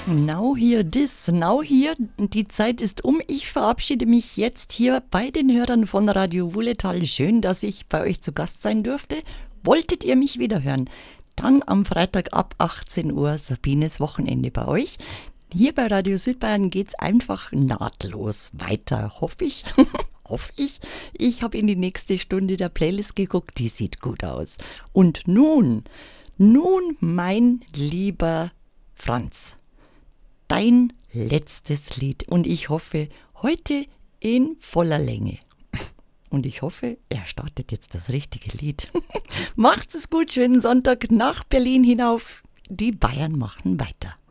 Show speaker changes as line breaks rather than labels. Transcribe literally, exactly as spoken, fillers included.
Now hear this, now hear, die Zeit ist um. Ich verabschiede mich jetzt hier bei den Hörern von Radio Wulletal. Schön, dass ich bei euch zu Gast sein durfte. Wolltet ihr mich wieder hören? Dann am Freitag ab achtzehn Uhr Sabines Wochenende bei euch. Hier bei Radio Südbayern geht's einfach nahtlos weiter, hoffe ich. Hoffe ich. Ich habe in die nächste Stunde der Playlist geguckt, die sieht gut aus. Und nun, nun mein lieber Franz, dein letztes Lied und ich hoffe, heute in voller Länge. Und ich hoffe, er startet jetzt das richtige Lied. Macht's es gut, schönen Sonntag nach Berlin hinauf. Die Bayern machen weiter.